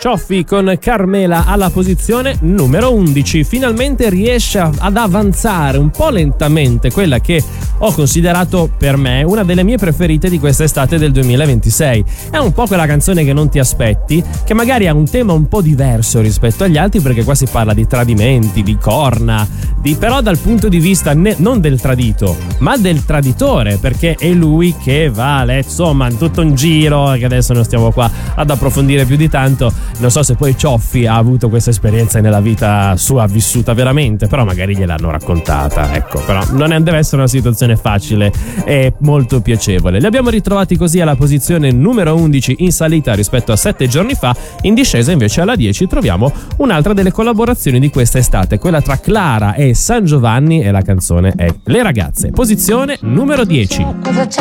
Cioffi con Carmela alla posizione numero 11. Finalmente riesce ad avanzare un po' lentamente quella che ho considerato per me una delle mie preferite di quest'estate del 2026. È un po' quella canzone che non ti aspetti, che magari ha un tema un po' diverso rispetto agli altri, perché qua si parla di tradimenti, di corna, però dal punto di vista non del tradito, ma del traditore, perché è lui che vale, insomma, in tutto un giro, che adesso non stiamo qua ad approfondire più di tanto. Non so se poi Cioffi ha avuto questa esperienza nella vita sua vissuta veramente, però magari gliel'hanno raccontata, ecco. Però non deve essere una situazione facile e molto piacevole. Li abbiamo ritrovati così alla posizione numero 11 in salita rispetto a 7 giorni fa. In discesa invece alla 10 troviamo un'altra delle collaborazioni di questa estate, quella tra Clara e San Giovanni, e la canzone è Le Ragazze, posizione numero 10.